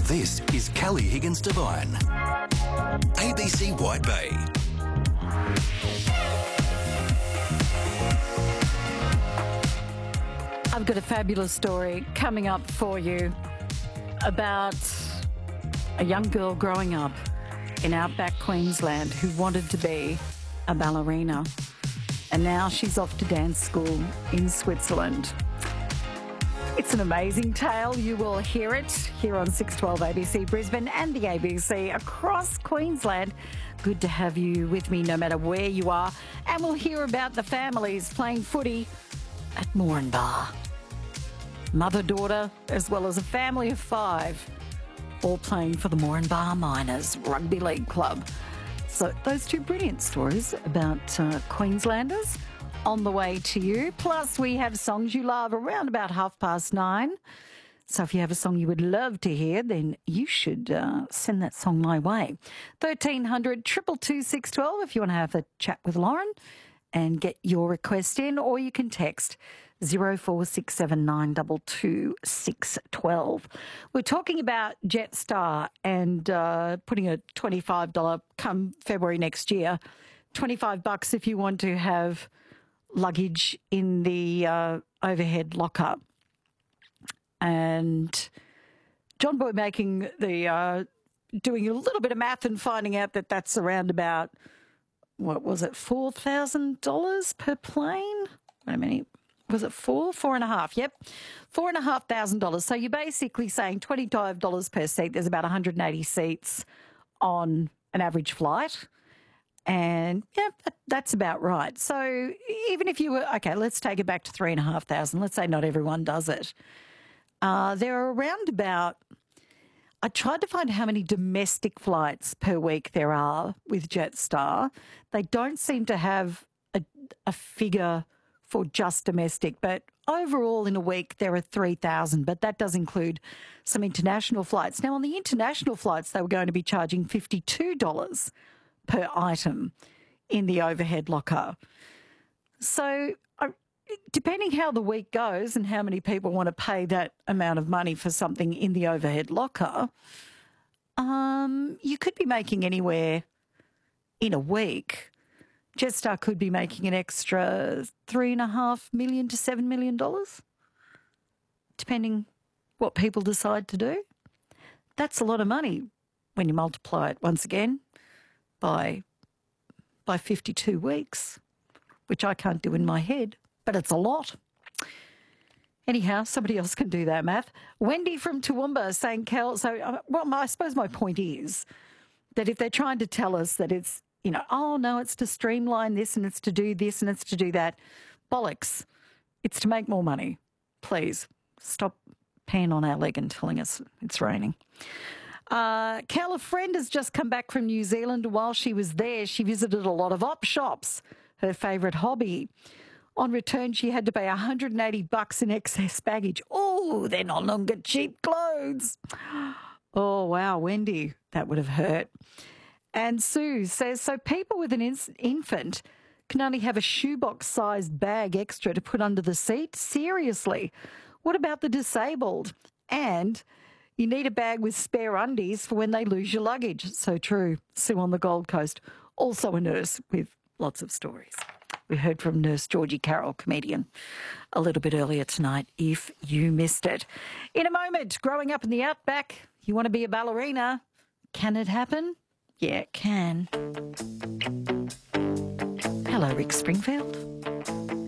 This is Kelly Higgins Devine, ABC White Bay. I've got a fabulous story coming up for you about a young girl growing up in outback Queensland who wanted to be a ballerina, and now she's off to dance school in Switzerland. It's an amazing tale. You will hear it here on 612 ABC Brisbane and the ABC across Queensland. Good to have you with me no matter where you are. And we'll hear about the families playing footy at Moranbah. Mother, daughter, as well as a family of 5, all playing for the Moranbah Miners Rugby League Club. So those two brilliant stories about Queenslanders on the way to you. Plus, we have songs you love around about 9:30. So if you have a song you would love to hear, then you should send that song my way. 1300 222 612 if you want to have a chat with Lauren and get your request in, or you can text 0467922612. 612. We're talking about Jetstar and putting a $25 come February next year, $25 if you want to have luggage in the overhead locker. And John Boy making the doing a little bit of math and finding out that that's around about, what was it, $4,000 per plane? Wait a minute. Was it four and a half? Yep, $4,500. So you're basically saying $25 per seat. There's about 180 seats on an average flight. And yeah, that's about right. So even if you were, okay, let's take it back to 3,500. Let's say not everyone does it. There are around about, I tried to find how many domestic flights per week there are with Jetstar. They don't seem to have a figure for just domestic, but overall in a week there are 3,000, but that does include some international flights. Now on the international flights, they were going to be charging $52 per item in the overhead locker. So depending how the week goes and how many people want to pay that amount of money for something in the overhead locker, you could be making anywhere in a week. Jetstar could be making an extra $3.5 million to $7 million, depending what people decide to do. That's a lot of money when you multiply it once again by 52 weeks, which I can't do in my head, but it's a lot. Anyhow, somebody else can do that math. Wendy from Toowoomba saying, Kel, so, I suppose my point is that if they're trying to tell us that it's, oh, no, it's to streamline this and it's to do this and it's to do that, bollocks. It's to make more money. Please, stop peeing on our leg and telling us it's raining. Cal, a friend has just come back from New Zealand. While she was there, she visited a lot of op shops, her favourite hobby. On return, she had to pay $180 in excess baggage. Oh, they're no longer cheap clothes. Oh, wow, Wendy, that would have hurt. And Sue says, so people with an infant can only have a shoebox-sized bag extra to put under the seat? Seriously, what about the disabled? And you need a bag with spare undies for when they lose your luggage. So true. Sue on the Gold Coast, also a nurse with lots of stories. We heard from Nurse Georgie Carroll, comedian, a little bit earlier tonight, if you missed it. In a moment, growing up in the outback, you want to be a ballerina. Can it happen? Yeah, it can. Hello, Rick Springfield.